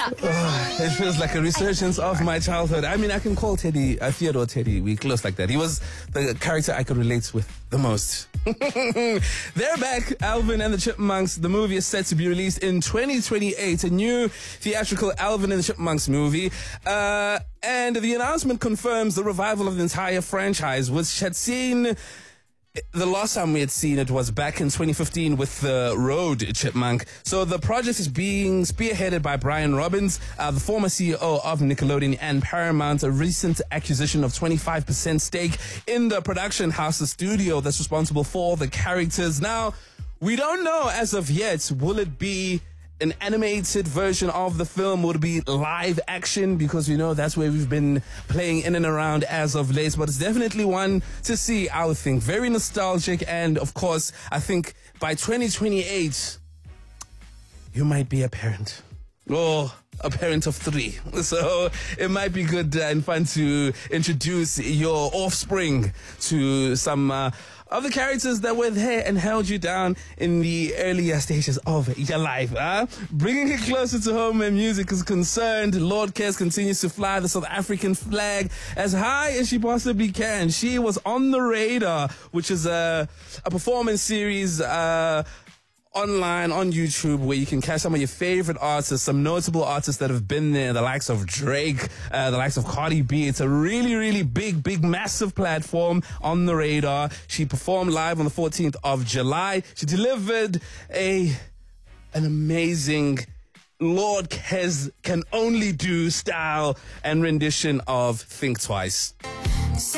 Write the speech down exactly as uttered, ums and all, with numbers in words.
It feels like a resurgence of my childhood. I mean, I can call Teddy uh, Theodore Teddy. We close like that. He was the character I could relate with the most. They're back, Alvin and the Chipmunks. The movie is set to be released in twenty twenty-eight. A new theatrical Alvin and the Chipmunks movie. Uh, and the announcement confirms the revival of the entire franchise, which had seen... The last time we had seen it was back in twenty fifteen with the Road Chipmunk. So the project is being spearheaded by Brian Robbins, uh, the former C E O of Nickelodeon and Paramount, a recent acquisition of twenty-five percent stake in the production house, the studio that's responsible for the characters. Now, we don't know as of yet, will it be an animated version of the film? Would it be live action? Because we know that's where we've been playing in and around as of late. But it's definitely one to see, I would think. Very nostalgic. And of course, I think by twenty twenty-eight, you might be a parent. Or a parent of three. So it might be good and fun to introduce your offspring to some... Uh, of the characters that were there and held you down in the earlier stages of your life. Huh? Bringing it closer to home where music is concerned, Lord Kes continues to fly the South African flag as high as she possibly can. She was on the Radar, which is a, a performance series uh, online on YouTube where you can catch some of your favorite artists, some notable artists that have been there, the likes of Drake, uh, the likes of Cardi B. It's a really, really big, big, massive platform on the Radar. She performed live on the fourteenth of July. She delivered a an amazing Lord Kes can only do style and rendition of Think Twice.